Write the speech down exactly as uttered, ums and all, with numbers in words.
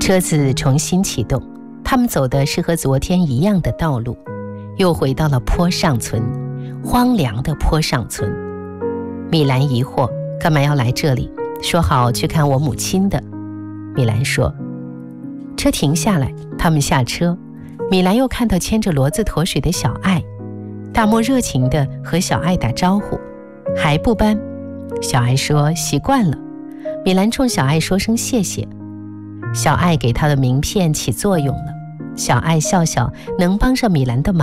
车子重新启动，他们走的是和昨天一样的道路，又回到了坡上村，荒凉的坡上村。米兰疑惑，干嘛要来这里？说好去看我母亲的。米兰说。车停下来，他们下车，米兰又看到牵着骡子驮水的小爱，大漠热情地和小爱打招呼。还不搬？小爱说习惯了。米兰冲小爱说声谢谢。小爱给他的名片起作用了，小爱笑笑能帮上米兰的忙。